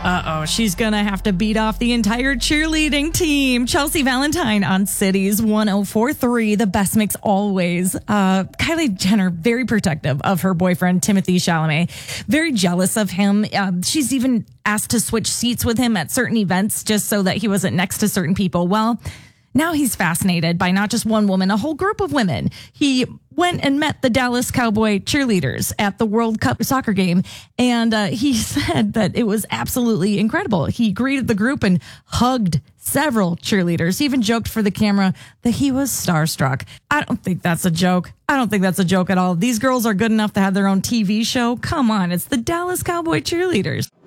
Uh-oh, she's going to have to beat off the entire cheerleading team. Chelsea Valentine on Cities 104.3, the best mix always. Kylie Jenner, very protective of her boyfriend, Timothée Chalamet. Very jealous of him. She's even asked to switch seats with him at certain events just so that he wasn't next to certain people. Well, now he's fascinated by not just one woman, a whole group of women. He went and met the Dallas Cowboy cheerleaders at the World Cup soccer game, and he said that it was absolutely incredible. He greeted the group and hugged several cheerleaders. He even joked for the camera that he was starstruck. I don't think that's a joke. I don't think that's a joke at all. These girls are good enough to have their own TV show. Come on, it's the Dallas Cowboy cheerleaders.